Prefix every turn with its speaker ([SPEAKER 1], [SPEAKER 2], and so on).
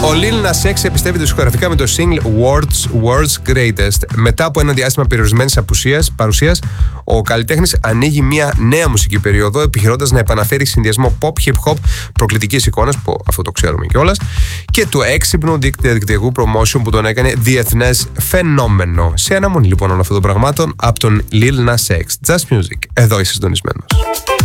[SPEAKER 1] Ο Lil Nas X επιστρέφει δισκογραφικά με το single World's Greatest. Μετά από ένα διάστημα περιορισμένης παρουσίας, ο καλλιτέχνης ανοίγει μια νέα μουσική περίοδο, επιχειρώντας να επαναφέρει συνδυασμό pop, hip hop, προκλητικής εικόνας, που αυτό το ξέρουμε κιόλας, και του έξυπνου διαδικτυακού promotion που τον έκανε διεθνές φαινόμενο. Σε αναμονή λοιπόν όλων αυτών των πραγμάτων από τον Lil Nas X. Just Music. Εδώ είσαι συντονισμένος.